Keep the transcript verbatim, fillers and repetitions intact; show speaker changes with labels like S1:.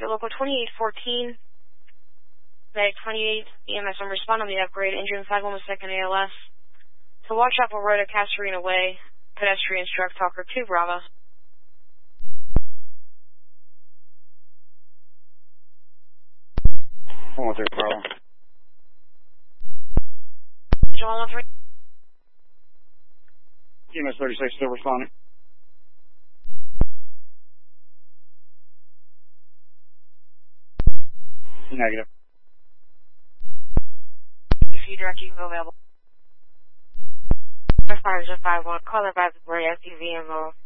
S1: for local twenty-eight fourteen. Medic twenty-eight, E M S on respond on the upgrade, engine five one second A L S. To watch out for road at Castorina Way, pedestrian struck Talker two Bravo.
S2: one one three Bravo.
S1: one one three.
S2: E M S thirty-six still responding. Negative.
S1: If you direct, you can go available. five zero five one, caller by the S U V M O.